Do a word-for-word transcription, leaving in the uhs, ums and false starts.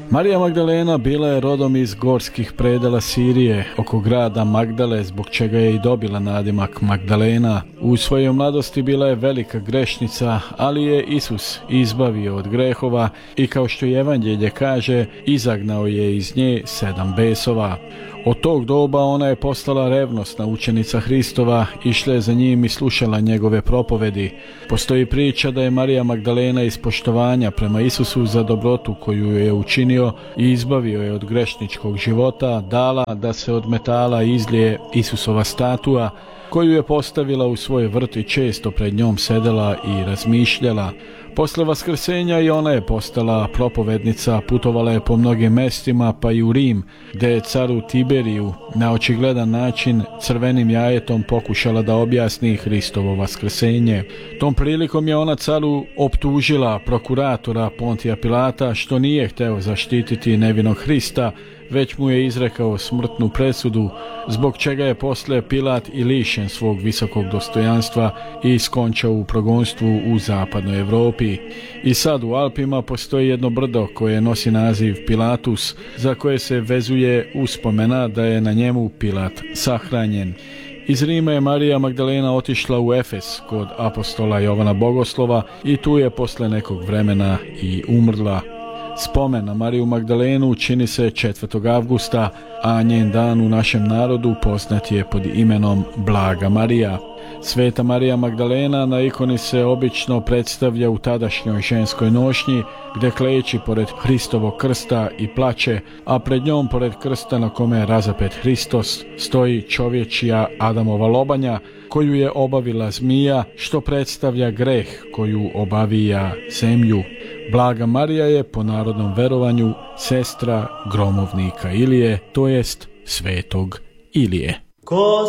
Marija Magdalena bila je rodom iz gorskih predela Sirije, oko grada Magdale, zbog čega je i dobila nadimak Magdalena. U svojoj mladosti bila je velika grešnica, ali je Isus izbavio od grehova i, kao što Evanđelje kaže, izagnao je iz nje sedam besova. Od tog doba ona je postala revnosna učenica Hristova, išla je za njim i slušala njegove propovedi. Postoji priča da je Marija Magdalena iz poštovanja prema Isusu za dobrotu koju je učinio i izbavio je od grešničkog života, dala da se od metala izlije Isusova statua, koju je postavila u svoj vrt i često pred njom sedela i razmišljala. Posle vaskrsenja i ona je postala propovednica, putovala je po mnogim mestima, pa i u Rim, gde je caru Tiberiju na očigledan način crvenim jajetom pokušala da objasni Hristovo vaskrsenje. Tom prilikom je ona caru optužila prokuratora Pontija Pilata što nije hteo zaštititi nevinog Hrista, već mu je izrekao smrtnu presudu, zbog čega je posle Pilat i lišen svog visokog dostojanstva i skončao u progonstvu u zapadnoj Evropi. I sad u Alpima postoji jedno brdo koje nosi naziv Pilatus, za koje se vezuje uspomena da je na njemu Pilat sahranjen. Iz Rima je Marija Magdalena otišla u Efes kod apostola Jovana Bogoslova i tu je posle nekog vremena i umrla. Spomen na Mariju Magdalenu čini se četvrtog avgusta, a njen dan u našem narodu poznat je pod imenom Blaga Marija. Sveta Marija Magdalena na ikoni se obično predstavlja u tadašnjoj ženskoj nošnji, gde kleči pored Hristovog krsta i plače, a pred njom, pored krsta na kome je razapet Hristos, stoji čovječija Adamova lobanja, koju je obavila zmija, što predstavlja greh koju obavija zemlju. Blaga Marija je po narodnom verovanju sestra gromovnika Ilije, to jest svetog Ilije.